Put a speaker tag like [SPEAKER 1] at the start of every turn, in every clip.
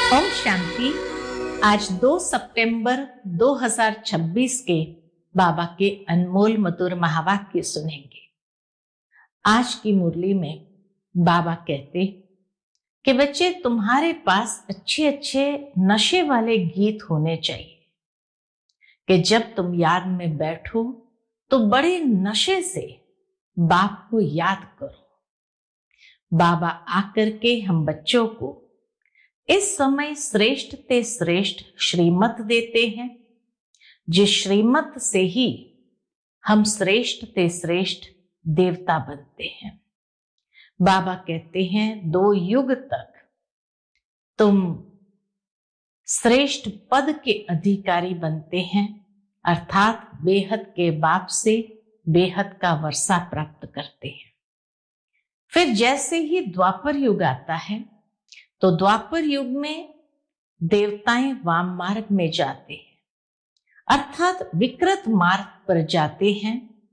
[SPEAKER 1] ओम शांति। आज 2 सितंबर 2026 के बाबा के अनमोल मधुर महावाक्य सुनेंगे। आज की मुरली में बाबा कहते कि बच्चे, तुम्हारे पास अच्छे अच्छे नशे वाले गीत होने चाहिए कि जब तुम याद में बैठो तो बड़े नशे से बाप को याद करो। बाबा आकर के हम बच्चों को इस समय श्रेष्ठ ते श्रेष्ठ श्रीमत देते हैं, जिस श्रीमत से ही हम श्रेष्ठ ते श्रेष्ठ देवता बनते हैं। बाबा कहते हैं 2 युग तक तुम श्रेष्ठ पद के अधिकारी बनते हैं, अर्थात बेहद के बाप से बेहद का वर्षा प्राप्त करते हैं। फिर जैसे ही द्वापर युग आता है तो द्वापर युग में देवताएं वाम मार्ग में जाते हैं, अर्थात विकृत मार्ग पर जाते हैं,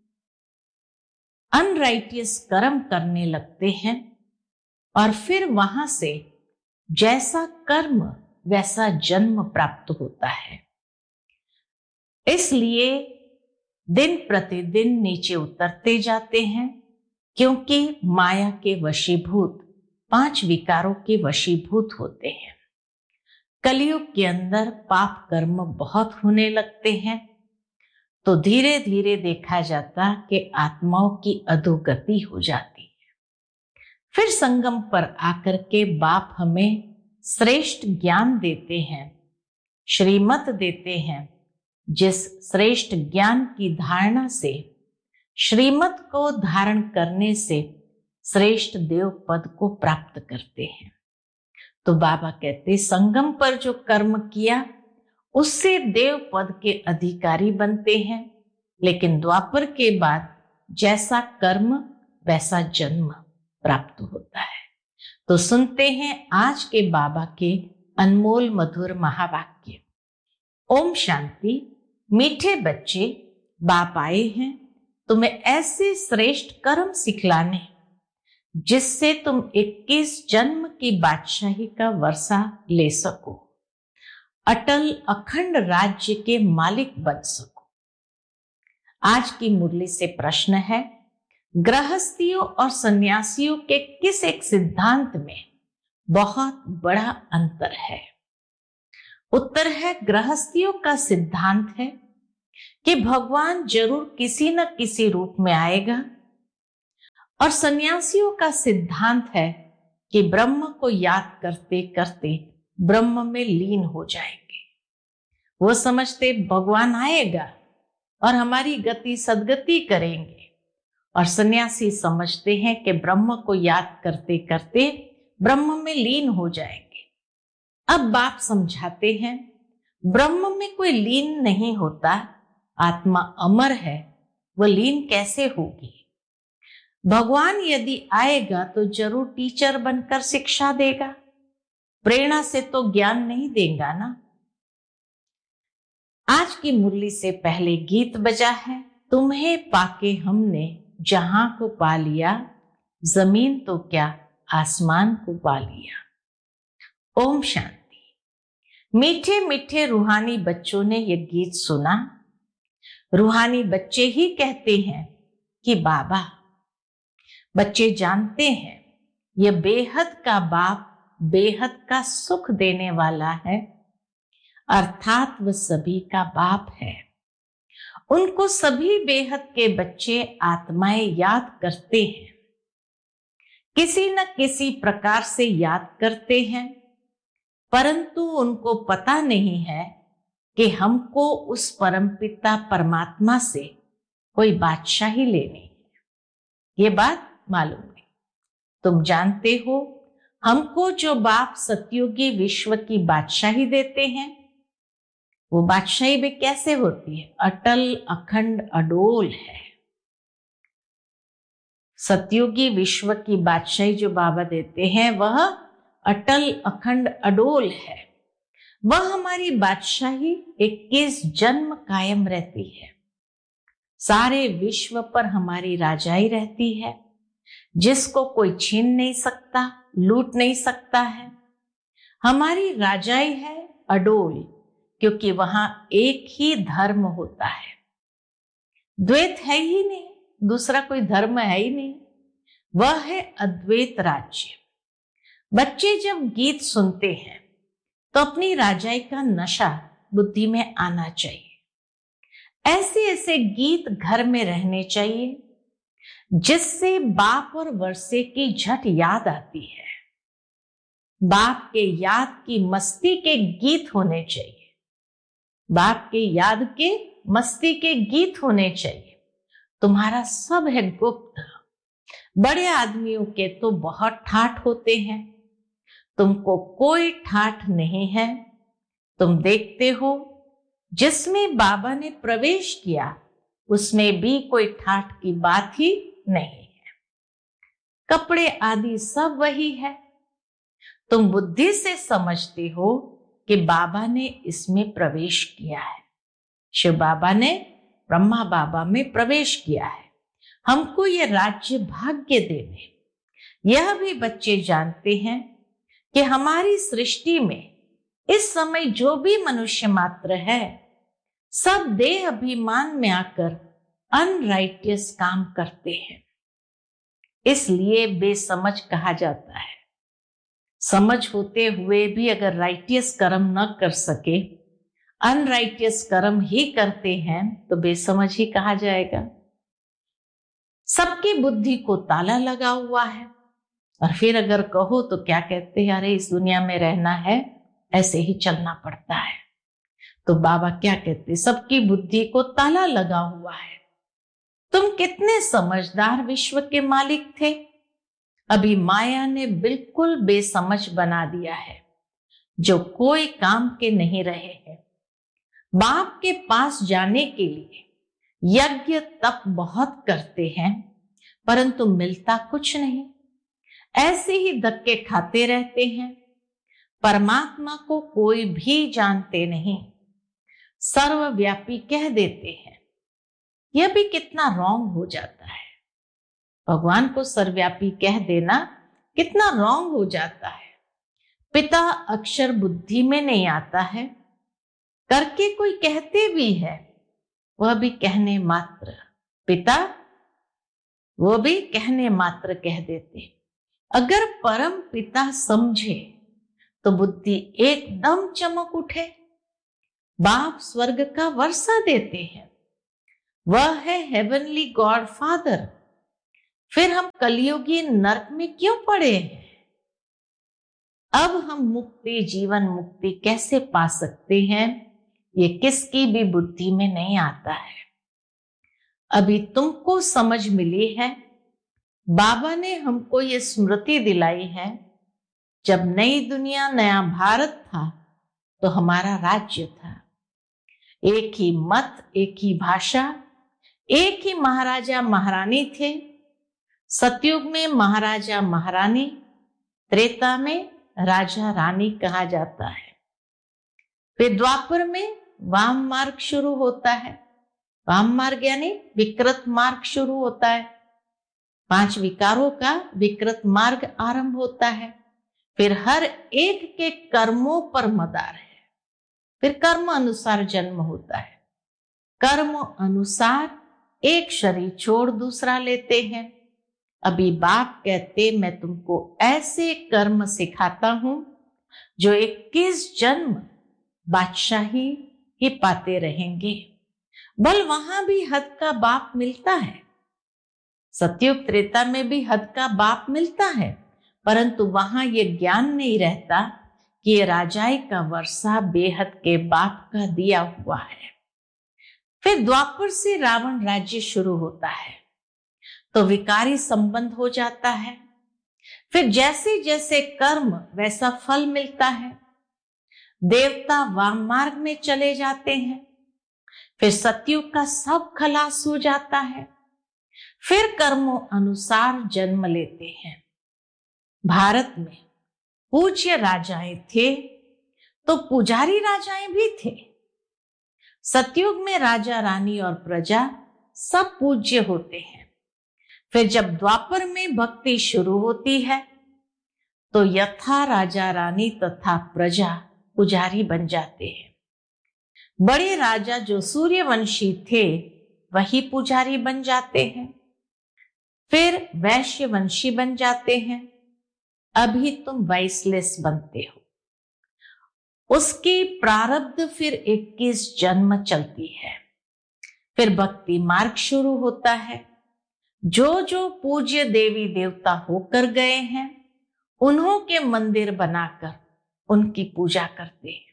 [SPEAKER 1] अनराइटियस कर्म करने लगते हैं और फिर वहां से जैसा कर्म वैसा जन्म प्राप्त होता है। इसलिए दिन प्रतिदिन नीचे उतरते जाते हैं, क्योंकि माया के वशीभूत 5 विकारों के वशीभूत होते हैं। कलयुग के अंदर पाप कर्म बहुत होने लगते हैं, तो धीरे धीरे देखा जाता कि आत्माओं की अधोगति हो जाती है। फिर संगम पर आकर के बाप हमें श्रेष्ठ ज्ञान देते हैं, श्रीमत देते हैं, जिस श्रेष्ठ ज्ञान की धारणा से, श्रीमत को धारण करने से श्रेष्ठ देव पद को प्राप्त करते हैं। तो बाबा कहते संगम पर जो कर्म किया उससे देव पद के अधिकारी बनते हैं, लेकिन द्वापर के बाद जैसा कर्म वैसा जन्म प्राप्त होता है। तो सुनते हैं आज के बाबा के अनमोल मधुर महावाक्य। ओम शांति। मीठे बच्चे, बाप आए हैं तुम्हें ऐसे श्रेष्ठ कर्म सिखलाने जिससे तुम 21 जन्म की बादशाही का वर्षा ले सको, अटल अखंड राज्य के मालिक बन सको। आज की मुरली से प्रश्न है, गृहस्थियों और सन्यासियों के किस एक सिद्धांत में बहुत बड़ा अंतर है? उत्तर है, गृहस्थियों का सिद्धांत है कि भगवान जरूर किसी न किसी रूप में आएगा, और सन्यासियों का सिद्धांत है कि ब्रह्म को याद करते करते ब्रह्म में लीन हो जाएंगे। वो समझते भगवान आएगा और हमारी गति सदगति करेंगे, और सन्यासी समझते हैं कि ब्रह्म को याद करते करते ब्रह्म में लीन हो जाएंगे। अब बाप समझाते हैं, ब्रह्म में कोई लीन नहीं होता, आत्मा अमर है, वो लीन कैसे होगी? भगवान यदि आएगा तो जरूर टीचर बनकर शिक्षा देगा, प्रेरणा से तो ज्ञान नहीं देगा ना। आज की मुरली से पहले गीत बजा है, तुम्हें पाके हमने जहां को पा लिया, जमीन तो क्या आसमान को पा लिया। ओम शांति। मीठे मीठे रूहानी बच्चों ने यह गीत सुना। रूहानी बच्चे ही कहते हैं कि बाबा, बच्चे जानते हैं यह बेहद का बाप बेहद का सुख देने वाला है, अर्थात वह सभी का बाप है। उनको सभी बेहद के बच्चे आत्माएं याद करते हैं, किसी न किसी प्रकार से याद करते हैं, परंतु उनको पता नहीं है कि हमको उस परमपिता परमात्मा से कोई बादशाही लेनी है। ये बात मालूम नहीं। तुम जानते हो, हमको जो बाप सतयुगी विश्व की बादशाही देते हैं, वो बादशाही भी कैसे होती है? अटल अखंड अडोल है। सतयुगी विश्व की बादशाही जो बाबा देते हैं वह अटल अखंड अडोल है। वह हमारी बादशाही 21 जन्म कायम रहती है। सारे विश्व पर हमारी राजाई रहती है, जिसको कोई छीन नहीं सकता, लूट नहीं सकता है। हमारी राजाई है अडोल, क्योंकि वहां एक ही धर्म होता है, द्वैत है ही नहीं, दूसरा कोई धर्म है ही नहीं, वह है अद्वैत राज्य। बच्चे जब गीत सुनते हैं तो अपनी राजाई का नशा बुद्धि में आना चाहिए। ऐसे ऐसे गीत घर में रहने चाहिए जिससे बाप और वर्षे की झट याद आती है। बाप के याद की मस्ती के गीत होने चाहिए, बाप के याद के मस्ती के गीत होने चाहिए। तुम्हारा सब है गुप्त। बड़े आदमियों के तो बहुत ठाठ होते हैं, तुमको कोई ठाठ नहीं है। तुम देखते हो जिसमें बाबा ने प्रवेश किया उसमें भी कोई ठाठ की बात ही नहीं है। कपड़े आदि सब वही है। तुम बुद्धि से समझते हो कि बाबा ने इसमें प्रवेश किया है, शिव बाबा ने ब्रह्मा बाबा में प्रवेश किया है, हमको ये राज्य भाग्य देने। यह भी बच्चे जानते हैं कि हमारी सृष्टि में इस समय जो भी मनुष्य मात्र है सब देह अभिमान में आकर अनराइटियस काम करते हैं, इसलिए बेसमझ कहा जाता है। समझ होते हुए भी अगर राइटियस कर्म न कर सके, अनराइटियस कर्म ही करते हैं तो बेसमझ ही कहा जाएगा। सबकी बुद्धि को ताला लगा हुआ है, और फिर अगर कहो तो क्या कहते हैं, अरे इस दुनिया में रहना है, ऐसे ही चलना पड़ता है। तो बाबा क्या कहते, सबकी बुद्धि को ताला लगा हुआ है। तुम कितने समझदार विश्व के मालिक थे, अभी माया ने बिल्कुल बेसमझ बना दिया है, जो कोई काम के नहीं रहे हैं। बाप के पास जाने के लिए यज्ञ तप बहुत करते हैं, परंतु मिलता कुछ नहीं, ऐसे ही धक्के खाते रहते हैं। परमात्मा को कोई भी जानते नहीं, सर्वव्यापी कह देते हैं। यह भी कितना रॉन्ग हो जाता है। भगवान को सर्वव्यापी कह देना कितना रॉन्ग हो जाता है। पिता अक्षर बुद्धि में नहीं आता है, करके कोई कहते भी है, वह भी कहने मात्र। पिता वो भी कहने मात्र कह देते। अगर परम पिता समझे तो बुद्धि एकदम चमक उठे। बाप स्वर्ग का वर्षा देते हैं, वह है हेवनली गॉड फादर। फिर हम कलयुगी नरक में क्यों पड़े हैं? अब हम मुक्ति, जीवन मुक्ति कैसे पा सकते हैं, ये किसकी भी बुद्धि में नहीं आता है। अभी तुमको समझ मिली है। बाबा ने हमको ये स्मृति दिलाई है, जब नई दुनिया नया भारत था तो हमारा राज्य था। एक ही मत, एक ही भाषा, एक ही महाराजा महारानी थे। सतयुग में महाराजा महारानी, त्रेता में राजा रानी कहा जाता है। फिर द्वापर में वाम मार्ग शुरू होता है। वाम मार्ग यानी विकृत मार्ग शुरू होता है। 5 विकारों का विकृत मार्ग आरंभ होता है। फिर हर एक के कर्मों पर मदार है। फिर कर्म अनुसार जन्म होता है। कर्म अनुसार एक शरीर छोड़ दूसरा लेते हैं। अभी बाप कहते, मैं तुमको ऐसे कर्म सिखाता हूं जो 21 जन्म बादशाही ही पाते रहेंगे। बल वहां भी हद का बाप मिलता है। सतयुग त्रेता में भी हद का बाप मिलता है, परंतु वहां ये ज्ञान नहीं रहता कि ये राजाई का वर्षा बेहद के बाप का दिया हुआ है। फिर द्वापर से रावण राज्य शुरू होता है तो विकारी संबंध हो जाता है। फिर जैसे जैसे कर्म वैसा फल मिलता है। देवता वाम मार्ग में चले जाते हैं। फिर सतयुग का सब खलास हो जाता है। फिर कर्मों अनुसार जन्म लेते हैं। भारत में पूज्य राजाएं थे तो पुजारी राजाएं भी थे। सतयुग में राजा रानी और प्रजा सब पूज्य होते हैं। फिर जब द्वापर में भक्ति शुरू होती है तो यथा राजा रानी तथा प्रजा पुजारी बन जाते हैं। बड़े राजा जो सूर्यवंशी थे वही पुजारी बन जाते हैं, फिर वैश्यवंशी बन जाते हैं, अभी तुम वैश्लेष बनते हो। उसकी प्रारब्ध फिर 21 जन्म चलती है। फिर भक्ति मार्ग शुरू होता है। जो जो पूज्य देवी देवता होकर गए हैं उन्हों के मंदिर बनाकर उनकी पूजा करते हैं।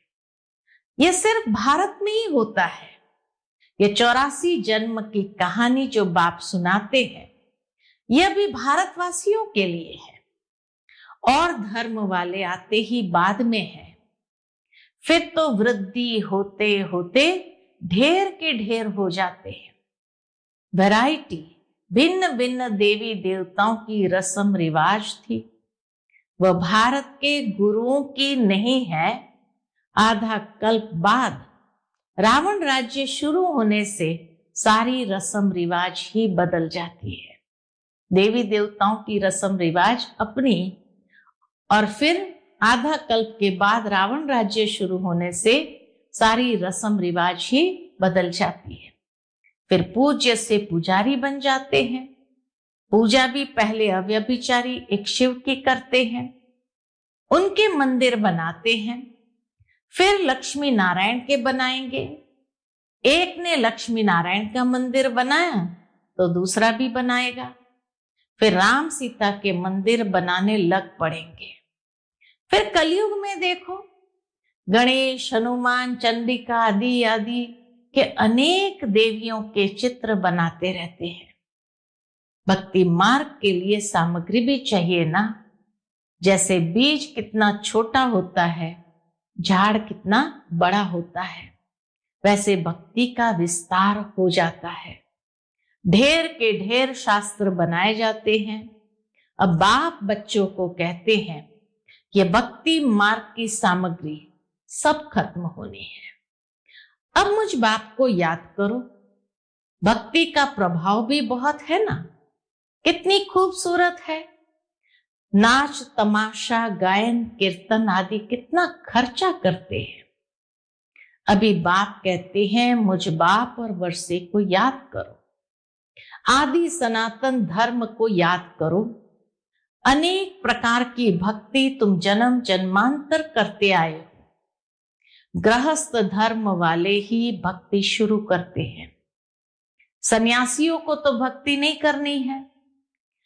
[SPEAKER 1] यह सिर्फ भारत में ही होता है। ये 84 जन्म की कहानी जो बाप सुनाते हैं यह भी भारतवासियों के लिए है, और धर्म वाले आते ही बाद में है। फिर तो वृद्धि होते होते ढेर के ढेर हो जाते हैं। वैरायटी, भिन्न भिन्न देवी देवताओं की रस्म रिवाज थी, वह भारत के गुरुओं की नहीं है। आधा कल्प बाद रावण राज्य शुरू होने से सारी रस्म रिवाज ही बदल जाती है। देवी देवताओं की रस्म रिवाज अपनी, और फिर आधा कल्प के बाद रावण राज्य शुरू होने से सारी रस्म रिवाज ही बदल जाती है। फिर पूज्य से पुजारी बन जाते हैं। पूजा भी पहले अव्यभिचारी एक शिव की करते हैं, उनके मंदिर बनाते हैं। फिर लक्ष्मी नारायण के बनाएंगे। एक ने लक्ष्मी नारायण का मंदिर बनाया तो दूसरा भी बनाएगा। फिर राम सीता के मंदिर बनाने लग पड़ेंगे। फिर कलयुग में देखो, गणेश, हनुमान, चंडिका आदि आदि के अनेक देवियों के चित्र बनाते रहते हैं। भक्ति मार्ग के लिए सामग्री भी चाहिए ना। जैसे बीज कितना छोटा होता है, झाड़ कितना बड़ा होता है, वैसे भक्ति का विस्तार हो जाता है। ढेर के ढेर शास्त्र बनाए जाते हैं। अब बाप बच्चों को कहते हैं ये भक्ति मार्ग की सामग्री सब खत्म होनी है। अब मुझ बाप को याद करो। भक्ति का प्रभाव भी बहुत है ना, कितनी खूबसूरत है। नाच, तमाशा, गायन, कीर्तन आदि कितना खर्चा करते हैं। अभी बाप कहते हैं मुझ बाप और वर्षे को याद करो, आदि सनातन धर्म को याद करो। अनेक प्रकार की भक्ति तुम जन्म जन्मांतर करते आए हो। गृहस्थ धर्म वाले ही भक्ति शुरू करते हैं। सन्यासियों को तो भक्ति नहीं करनी है,